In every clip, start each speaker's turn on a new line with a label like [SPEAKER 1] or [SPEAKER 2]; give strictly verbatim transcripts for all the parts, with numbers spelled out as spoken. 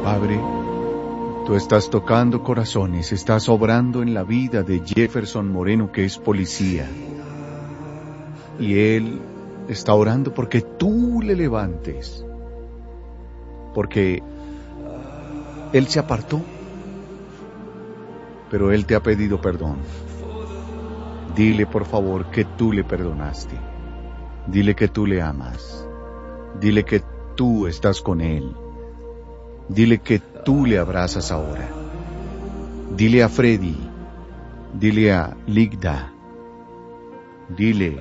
[SPEAKER 1] Padre, tú estás tocando corazones, estás obrando en la vida de Jefferson Moreno, que es policía. Y él está orando porque tú le levantes. Porque él se apartó, pero él te ha pedido perdón. Dile, por favor, que tú le perdonaste. Dile que tú le amas. Dile que tú estás con él. Dile que tú le abrazas ahora. Dile a Freddy. Dile a Ligda. Dile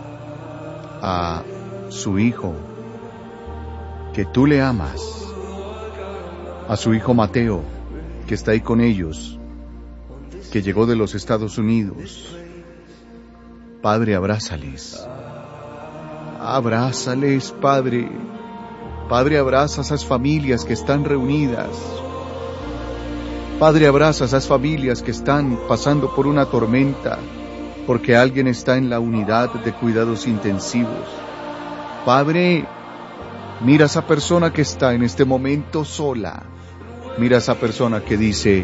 [SPEAKER 1] a su hijo que tú le amas. A su hijo Mateo, que está ahí con ellos, que llegó de los Estados Unidos. Padre, abrázales. Abrázales, Padre. Padre, abraza a esas familias que están reunidas. Padre, abraza a esas familias que están pasando por una tormenta, porque alguien está en la unidad de cuidados intensivos. Padre, mira a esa persona que está en este momento sola. Mira a esa persona que dice,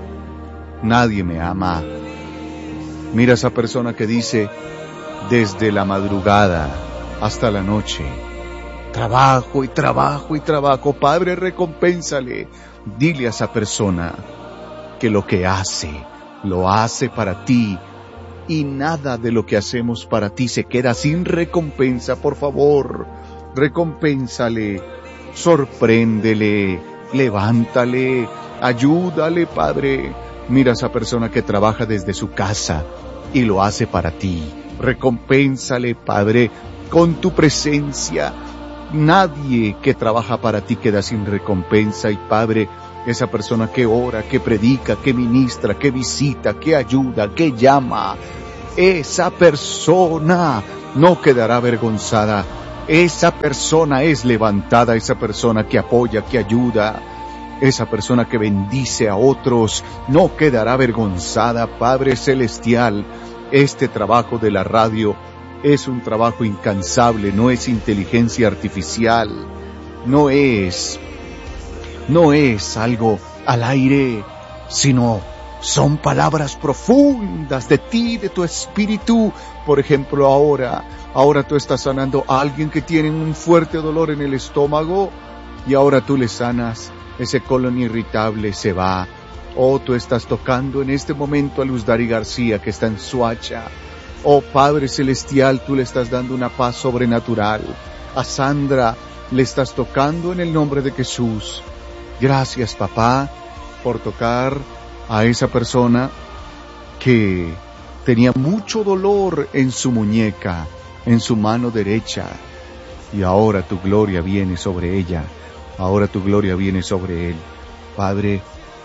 [SPEAKER 1] nadie me ama. Mira a esa persona que dice, desde la madrugada hasta la noche, trabajo y trabajo y trabajo. Padre, recompénsale. Dile a esa persona que lo que hace, lo hace para ti, y nada de lo que hacemos para ti se queda sin recompensa. Por favor, recompénsale, sorpréndele, levántale, ayúdale, Padre. Mira a esa persona que trabaja desde su casa y lo hace para ti. Recompénsale, Padre, con tu presencia. Nadie que trabaja para ti queda sin recompensa. Y Padre, esa persona que ora, que predica, que ministra, que visita, que ayuda, que llama, esa persona no quedará avergonzada. Esa persona es levantada, esa persona que apoya, que ayuda, esa persona que bendice a otros no quedará avergonzada. Padre Celestial, este trabajo de la radio es un trabajo incansable, no es inteligencia artificial, no es, no es algo al aire, sino son palabras profundas de ti, de tu espíritu. Por ejemplo, ahora, ahora tú estás sanando a alguien que tiene un fuerte dolor en el estómago y ahora tú le sanas, ese colon irritable se va. Oh, tú estás tocando en este momento a Luz Dari García, que está en Suacha. Oh, Padre Celestial, tú le estás dando una paz sobrenatural. A Sandra le estás tocando en el nombre de Jesús. Gracias, papá, por tocar a esa persona que tenía mucho dolor en su muñeca, en su mano derecha. Y ahora tu gloria viene sobre ella. Ahora tu gloria viene sobre él. Padre,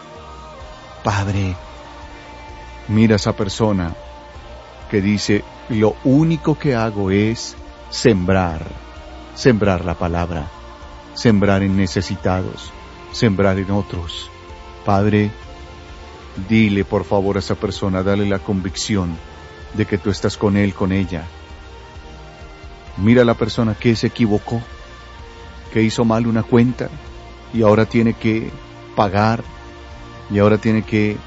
[SPEAKER 1] Padre, mira a esa persona que dice, lo único que hago es sembrar, sembrar la palabra, sembrar en necesitados, sembrar en otros. Padre, dile por favor a esa persona, dale la convicción de que tú estás con él, con ella. Mira a la persona que se equivocó, que hizo mal una cuenta y ahora tiene que pagar y ahora tiene que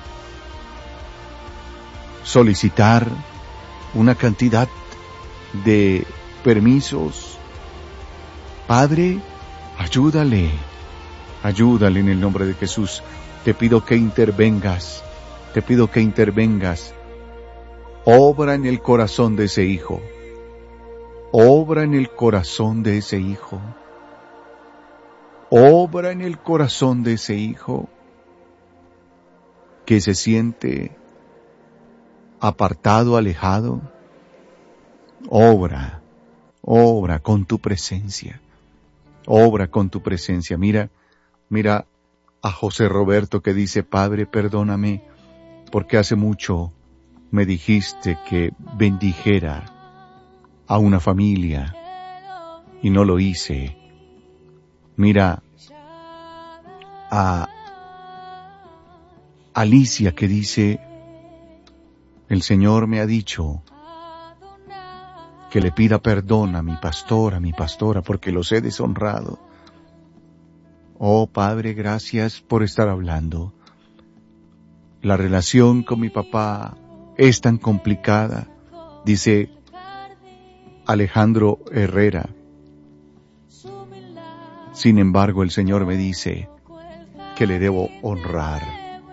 [SPEAKER 1] solicitar una cantidad de permisos. Padre, ayúdale, ayúdale en el nombre de Jesús. Te pido que intervengas, te pido que intervengas. Obra en el corazón de ese hijo, obra en el corazón de ese hijo, obra en el corazón de ese hijo que se siente apartado, alejado. Obra, obra con tu presencia, obra con tu presencia. Mira, mira a José Roberto que dice, Padre, perdóname, porque hace mucho me dijiste que bendijera a una familia y no lo hice. Mira a Alicia que dice, el Señor me ha dicho que le pida perdón a mi pastor, a mi pastora, porque los he deshonrado. Oh Padre, gracias por estar hablando. La relación con mi papá es tan complicada, dice Alejandro Herrera. Sin embargo, el Señor me dice que le debo honrar.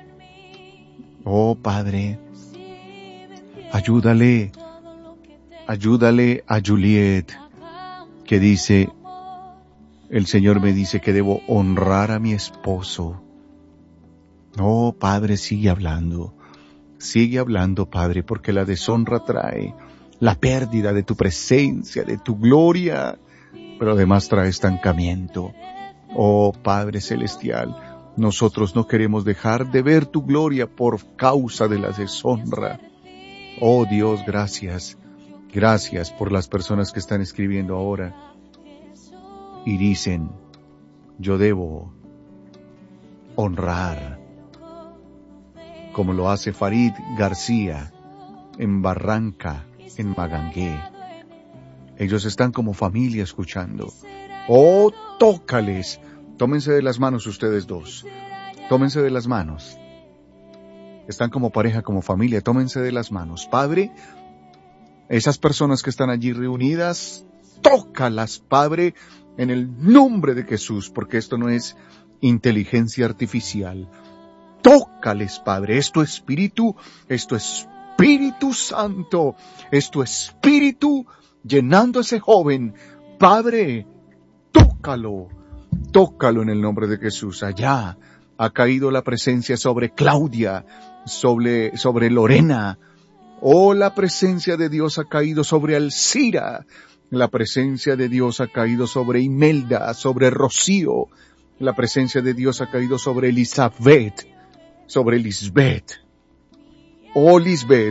[SPEAKER 1] Oh Padre, ayúdale, ayúdale a Juliet, que dice, el Señor me dice que debo honrar a mi esposo. Oh Padre, sigue hablando, sigue hablando, Padre, porque la deshonra trae la pérdida de tu presencia, de tu gloria, pero además trae estancamiento. Oh Padre Celestial, nosotros no queremos dejar de ver tu gloria por causa de la deshonra. Oh Dios, gracias, gracias por las personas que están escribiendo ahora y dicen, yo debo honrar, como lo hace Farid García en Barranca, en Magangué. Ellos están como familia escuchando. Oh, tócales. Tómense de las manos ustedes dos. Tómense de las manos. Están como pareja, como familia. Tómense de las manos. Padre, esas personas que están allí reunidas, tócalas, Padre, en el nombre de Jesús, porque esto no es inteligencia artificial. Tócales, Padre. Es tu Espíritu, es tu Espíritu Santo, es tu Espíritu llenando a ese joven. Padre, tócalo, tócalo en el nombre de Jesús. Allá ha caído la presencia sobre Claudia, sobre, sobre Lorena. Oh, la presencia de Dios ha caído sobre Alcira. La presencia de Dios ha caído sobre Imelda, sobre Rocío. La presencia de Dios ha caído sobre Elizabeth, sobre Lisbeth. Oh, Lisbeth,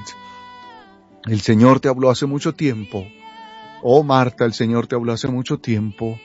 [SPEAKER 1] el Señor te habló hace mucho tiempo. Oh, Marta, el Señor te habló hace mucho tiempo.